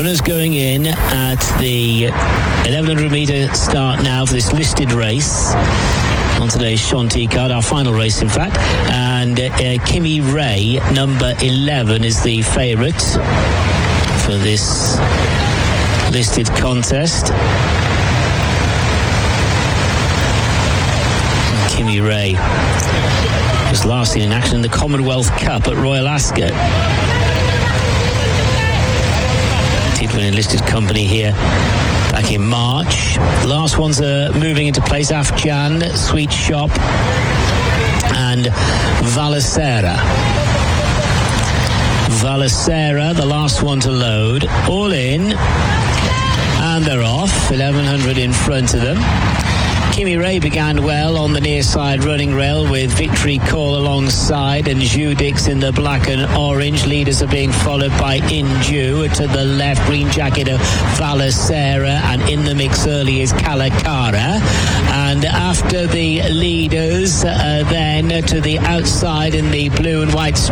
Runners going in at the 1100 metre start now for this listed race on today's Shanti card, our final race in fact, and Kimi Ray, number 11, is the favourite for this listed contest. Kimi Ray was last seen in action in the Commonwealth Cup at Royal Ascot. Did win enlisted company here back in March. The last ones are moving into place: Afghan, Sweet Shop and Vallecera. Vallecera, the last one to load. All in, and they're off. 1100 in front of them. Kimi Ray began well on the near side running rail with Victory Call alongside, and Judix in the black and orange. Leaders are being followed by Inju. To the left, green jacket of Vallecera, and in the mix early is Calacara. And after the leaders, then to the outside in the blue and white